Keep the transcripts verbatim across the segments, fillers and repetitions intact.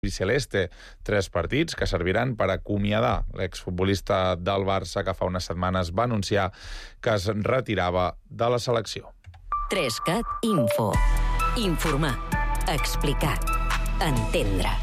Celeste, tres partits que serviran per acomiadar l'exfutbolista del Barça que fa unes setmanes va anunciar que es retirava de la selecció. tres cat Info. Informar, explicar, entendre.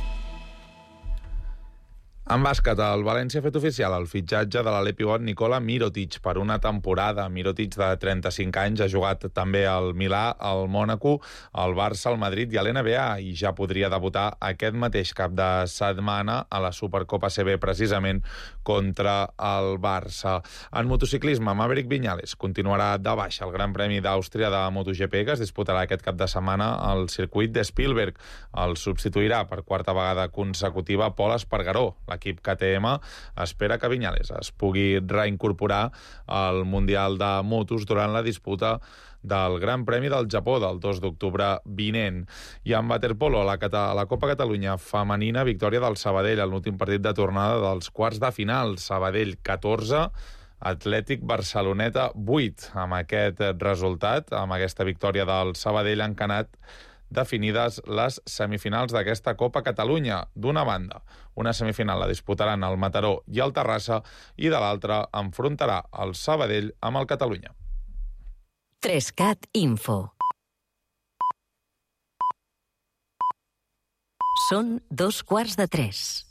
En bàsquet, el València ha fet oficial el fitxatge de l'ala pivot Nikola Mirotic per una temporada. Mirotic, de trenta-cinc anys, ha jugat també al Milà, al Mònaco, al Barça, al Madrid i a l'N B A i ja podria debutar aquest mateix cap de setmana a la Supercopa A C B, precisament contra el Barça. En motociclisme, Maverick Viñales continuarà de baixa al Gran Premi d'Àustria de MotoGP, que es disputarà aquest cap de setmana al circuit de Spielberg. El substituirà per quarta vegada consecutiva Pol Espargaró. L'equip K T M espera que Viñales es pugui reincorporar al Mundial de Motos durant la disputa del Gran Premi del Japó del dos d'octubre vinent. I en waterpolo, a la, Cata- a la Copa Catalunya femenina, victòria del Sabadell en l'últim partit de tornada dels quarts de final. Sabadell catorze, Atlètic Barceloneta vuit. Amb aquest resultat, amb aquesta victòria del Sabadell, han quedat definides les semifinals d'aquesta Copa Catalunya. D'una banda, una semifinal la disputaran el Mataró i el Terrassa, i de l'altra enfrontarà el Sabadell amb el Catalunya. tres cat Info. Són dos quarts de tres.